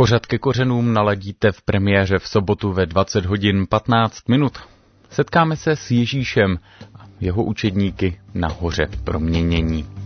Pořad Ke kořenům naladíte v premiéře v sobotu ve 20 hodin 15 minut. Setkáme se s Ježíšem a jeho učedníky na hoře proměnění.